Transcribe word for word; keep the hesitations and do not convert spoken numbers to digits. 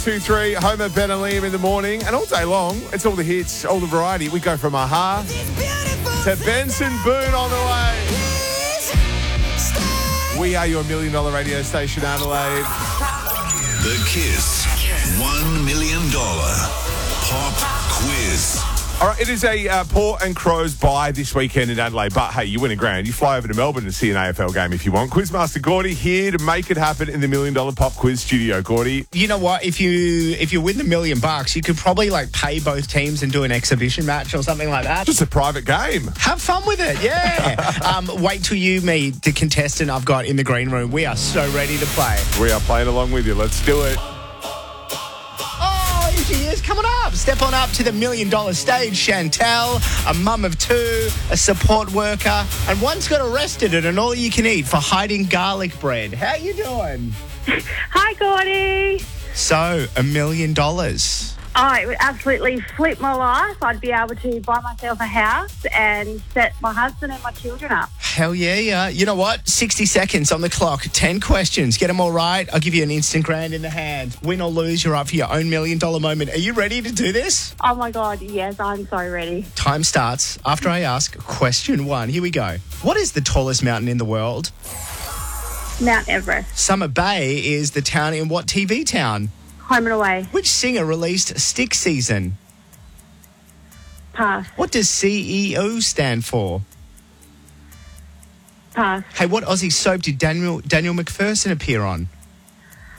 Two, three, Homer, Ben and Liam in the morning. And all day long, it's all the hits, all the variety. We go from Aha to Benson Boone on the way. We are your million dollar radio station, Adelaide. The Kiss one million dollars Pop Quiz. All right, it is a uh, Port and Crows bye this weekend in Adelaide. But, hey, you win a grand. You fly over to Melbourne to see an A F L game if you want. Quizmaster Gordy here to make it happen in the Million Dollar Pop Quiz studio. Gordy. You know what? If you if you win the million bucks, you could probably, like, pay both teams and do an exhibition match or something like that. Just a private game. Have fun with it, yeah. um, wait till you meet the contestant I've got in the green room. We are so ready to play. We are playing along with you. Let's do it. Here she is, coming up. Step on up to the million dollar stage. Chantel, a mum of two, a support worker, and one's got arrested at an all-you-can-eat for hiding garlic bread. How you doing? Hi, Gordy. So, a million dollars. Oh, it would absolutely flip my life. I'd be able to buy myself a house and set my husband and my children up. Hell yeah, yeah. You know what? sixty seconds on the clock. ten questions. Get them all right. I'll give you an instant grand in the hand. Win or lose, you're up for your own million dollar moment. Are you ready to do this? Oh, my God. Yes, I'm so ready. Time starts after I ask question one. Here we go. What is the tallest mountain in the world? Mount Everest. Summer Bay is the town in what T V town? Home and Away. Which singer released Stick Season? Pass. What does C E O stand for? Pass. Hey, what Aussie soap did Daniel Daniel McPherson appear on?